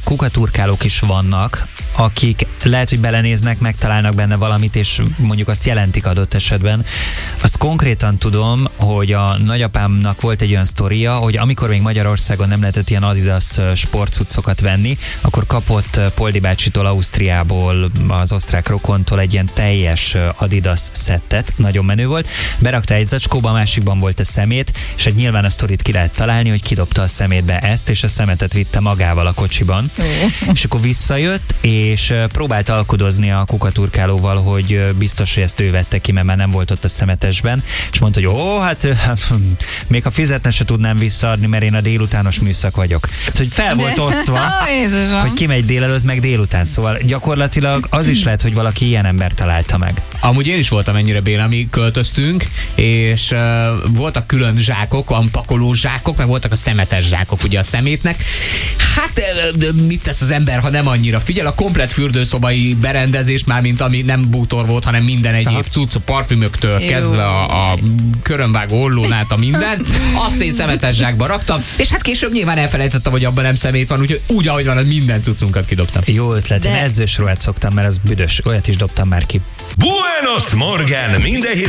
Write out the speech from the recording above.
kukaturkálók is vannak, akik lehet, hogy belenéznek, megtalálnak benne valamit, és mondjuk azt jelentik adott esetben. Azt konkrétan tudom, hogy a nagyapámnak volt egy olyan sztoria, hogy amikor még Magyarországon nem lehetett ilyen Adidas sportcuccokat venni, akkor kapott Poldi bácsitól Ausztriából, az osztrák rokontól egy ilyen teljes Adidas szettet, nagyon menő volt. Berakta egy zacskóba, a másikban volt a szemét, és hát nyilván a sztorit ki lehet találni, hogy kidobta a szemétbe ezt, és a szemetet vitte magával a kocsiban. És akkor visszajött, és próbált alkudozni a kukaturkálóval, hogy biztos, hogy ezt ő vette ki, mert már nem volt ott a szemetesben, és mondta, hogy hát még ha fizetne, se tudnám visszaadni, mert én a délutános műszak vagyok. Hogy fel volt osztva, hogy kimegy délelőtt, meg délután, szóval gyakorlatilag az is lehet, hogy valaki ilyen ember találta meg. Amúgy én is voltam ennyire, Béla, mi költöztünk, és voltak külön zsákok, pakoló zsákok, meg voltak a szemetes zsákok, ugye a szemétnek. Hát mit tesz az ember, ha nem annyira figyel? A komplet fürdőszobai berendezés, már mint ami nem bútor volt, hanem minden egyéb cucc, a parfümöktől kezdve a körömvágó ollón át a minden. Azt én szemetes zsákba raktam, és hát később nyilván elfelejtettem, hogy abban nem szemét van, úgyhogy úgy, ahogy van, minden cuccunkat kidobtam. Jó ötlet, én edzős ruhát szoktam, mert az büdös, olyat is dobtam már ki. Buenos Morgen, minden